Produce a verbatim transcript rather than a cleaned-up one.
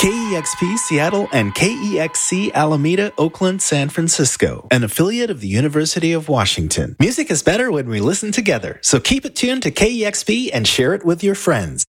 K E X P Seattle and K E X C Alameda, Oakland, San Francisco, an affiliate of the University of Washington. Music is better when we listen together, so keep it tuned to K E X P and share it with your friends.